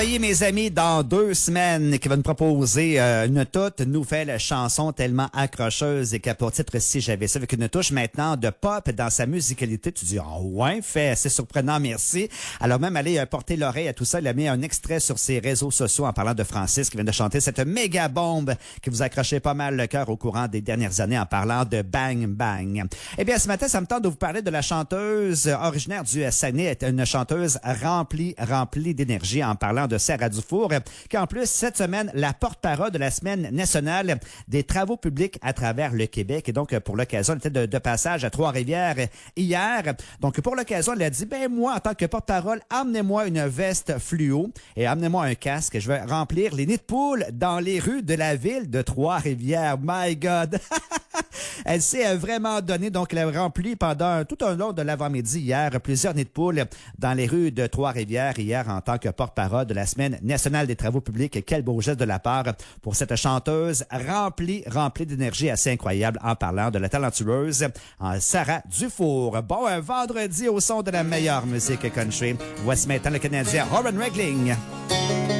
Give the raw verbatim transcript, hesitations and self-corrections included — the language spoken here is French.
Soyez mes amis dans deux semaines qui va nous proposer euh, une toute nouvelle chanson tellement accrocheuse et qui a pour titre Si j'avais ça, avec une touche maintenant de pop dans sa musicalité. Tu dis, oh ouais, fait assez surprenant, merci. Alors même aller euh, porter l'oreille à tout ça, il a mis un extrait sur ses réseaux sociaux en parlant de Francis qui vient de chanter cette méga bombe qui vous accrochait pas mal le cœur au courant des dernières années en parlant de Bang Bang. Eh bien, ce matin, ça me tente de vous parler de la chanteuse originaire du Saguenay, une chanteuse remplie, remplie d'énergie en parlant de Sarah Dufour, qui en plus, cette semaine, la porte-parole de la Semaine nationale des travaux publics à travers le Québec. Et donc, pour l'occasion, elle était de, de passage à Trois-Rivières hier. Donc, pour l'occasion, elle a dit, ben moi, en tant que porte-parole, amenez-moi une veste fluo et amenez-moi un casque. Je vais remplir les nids de poules dans les rues de la ville de Trois-Rivières. My God! Elle s'est vraiment donnée, donc elle a rempli pendant tout un long de l'avant-midi hier plusieurs nids de poules dans les rues de Trois-Rivières hier en tant que porte-parole de la Semaine nationale des travaux publics. Quel beau geste de la part pour cette chanteuse remplie, remplie d'énergie assez incroyable en parlant de la talentueuse Sarah Dufour. Bon, un vendredi au son de la meilleure musique country. Voici maintenant le Canadien Oren Regling.